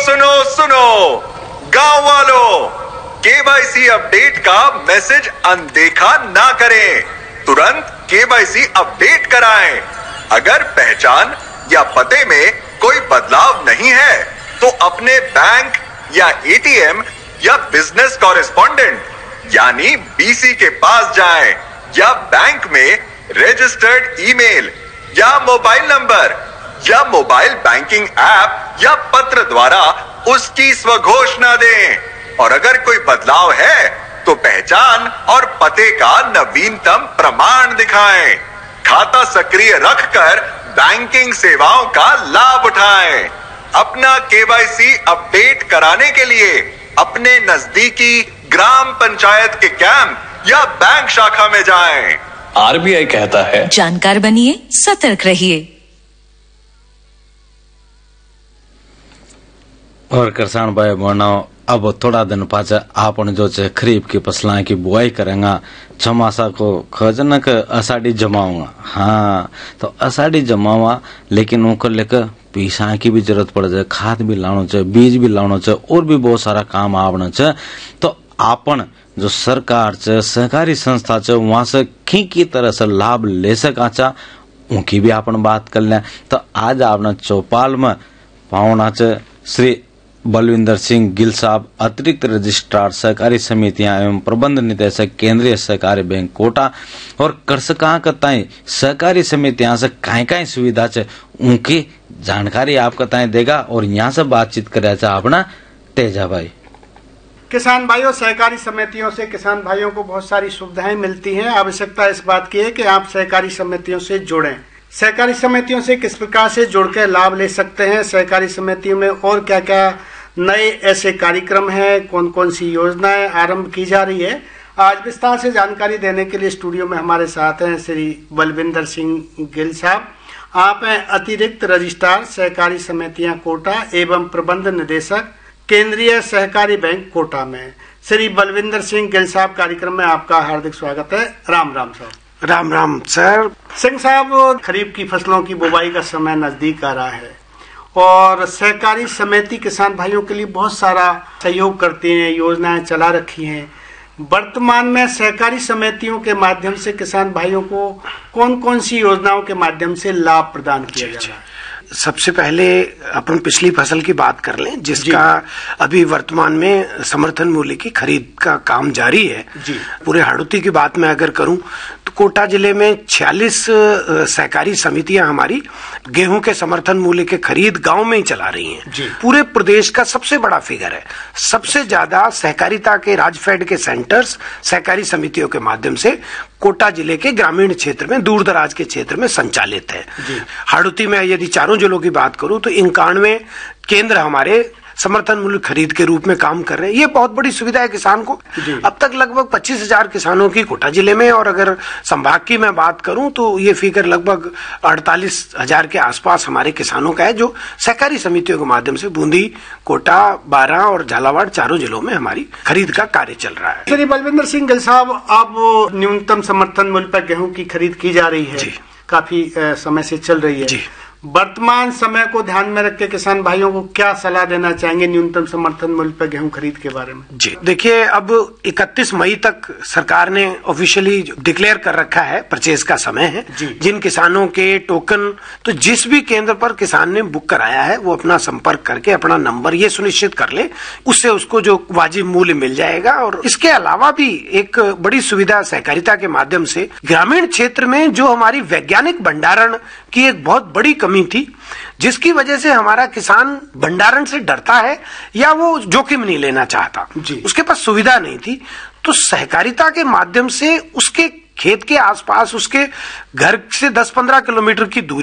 सुनो सुनो गांव वालों, केवाईसी अपडेट का मैसेज अनदेखा ना करें, तुरंत केवाईसी अपडेट कराएं। अगर पहचान या पते में कोई बदलाव नहीं है तो अपने बैंक या एटीएम या बिजनेस कॉरेस्पॉन्डेंट यानी बीसी के पास जाएं या बैंक में रजिस्टर्ड ईमेल या मोबाइल नंबर या मोबाइल बैंकिंग ऐप या पत्र द्वारा उसकी स्वघोषणा दें। और अगर कोई बदलाव है तो पहचान और पते का नवीनतम प्रमाण दिखाएं। खाता सक्रिय रखकर बैंकिंग सेवाओं का लाभ उठाएं। अपना केवाईसी अपडेट कराने के लिए अपने नजदीकी ग्राम पंचायत के कैंप या बैंक शाखा में जाएं। आरबीआई कहता है, जानकार बनिए, सतर्क रहिए। और किसान भाई बहनों, अब थोड़ा दिन पाछे आपन जो छे खरीफ की फसलों की बुआई करेंगे। चौमासा को खजनक अषाढ़ी जमाऊंगा, हाँ तो अषाढ़ी जमावा, लेकिन उनको लेकर पीसा की भी जरूरत पड़ जाए, खाद भी लाना चाहिए, बीज भी लाना चाहिए और भी बहुत सारा काम आवना चाहिए। तो आपन जो सरकार से सहकारी संस्था से वहां से की तरह से लाभ ले सका उनकी भी आपन बात कर लें। तो आज आपने चौपाल में पावना श्री बलविंदर सिंह गिल साहब, अतिरिक्त रजिस्ट्रार सहकारी समितियां एवं प्रबंध निदेशक केंद्रीय सहकारी बैंक कोटा, और कृषका कताई सहकारी समितियां से काय सुविधा है उनकी जानकारी आप कताई देगा। और यहाँ से बातचीत करे अपना तेजा भाई। किसान भाइयों, सहकारी समितियों से किसान भाइयों को बहुत सारी सुविधाएं मिलती हैं। आवश्यकता इस बात की है कि आप सहकारी समितियों से जुड़ें। सहकारी समितियों से किस प्रकार से जुड़कर लाभ ले सकते हैं, सहकारी समितियों में और क्या क्या नए ऐसे कार्यक्रम हैं, कौन कौन सी योजनाएं आरंभ की जा रही है, आज विस्तार से जानकारी देने के लिए स्टूडियो में हमारे साथ हैं श्री बलविंदर सिंह गिल साहब। आप हैं अतिरिक्त रजिस्ट्रार सहकारी समितियां कोटा एवं प्रबंध निदेशक केंद्रीय सहकारी बैंक कोटा में। श्री बलविंदर सिंह गिल साहब, कार्यक्रम में आपका हार्दिक स्वागत है। राम राम साहब। राम राम सर। सिंह साहब, खरीफ की फसलों की बुवाई का समय नजदीक आ रहा है और सहकारी समिति किसान भाइयों के लिए बहुत सारा सहयोग करती हैं, योजनाएं चला रखी हैं। वर्तमान में सहकारी समितियों के माध्यम से किसान भाइयों को कौन कौन सी योजनाओं के माध्यम से लाभ प्रदान किया जा रहा है? सबसे पहले अपन पिछली फसल की बात कर लें, जिसका अभी वर्तमान में समर्थन मूल्य की खरीद का काम जारी है। पूरे हाड़ौती की बात मैं अगर करूं तो कोटा जिले में 46 सहकारी समितियां हमारी गेहूं के समर्थन मूल्य के खरीद गांव में ही चला रही हैं। पूरे प्रदेश का सबसे बड़ा फिगर है। सबसे ज्यादा सहकारिता के राजफेड के सेंटर्स सहकारी समितियों के माध्यम से कोटा जिले के ग्रामीण क्षेत्र में, दूर दराज के क्षेत्र में संचालित है। हाड़ौती में यदि चारों जिलों की बात करूं तो 91 केंद्र हमारे समर्थन मूल्य खरीद के रूप में काम कर रहे हैं। ये बहुत बड़ी सुविधा है किसान को। अब तक लगभग 25,000 किसानों की कोटा जिले में, और अगर संभाग की मैं बात करूं तो ये फिगर लगभग 48,000 के आसपास हमारे किसानों का है, जो सहकारी समितियों के माध्यम से बूंदी, कोटा, बारां और झालावाड़ चारों जिलों में हमारी खरीद का कार्य चल रहा है। श्री बलविंदर सिंह गिल साहब, अब न्यूनतम समर्थन मूल्य पर गेहूं की खरीद की जा रही है, काफी समय से चल रही है। वर्तमान समय को ध्यान में रख के किसान भाइयों को क्या सलाह देना चाहेंगे न्यूनतम समर्थन मूल्य पर गेहूं खरीद के बारे में? जी देखिए, अब 31 मई तक सरकार ने ऑफिशियली डिक्लेयर कर रखा है, परचेज का समय है। जिन किसानों के टोकन तो जिस भी केंद्र पर किसान ने बुक कराया है वो अपना संपर्क करके अपना नंबर ये सुनिश्चित कर ले, उससे उसको जो वाजिब मूल्य मिल जाएगा। और इसके अलावा भी एक बड़ी सुविधा सहकारिता के माध्यम से ग्रामीण क्षेत्र में जो हमारी वैज्ञानिक भंडारण की एक बहुत बड़ी कमी थी, जिसकी वजह से हमारा किसान भंडारण से डरता है या वो जोखिम नहीं लेना चाहता, उसके पास सुविधा नहीं थी, तो सहकारिता के माध्यम से उसके खेत के आसपास, उसके घर से 10-15 किलोमीटर की दूरी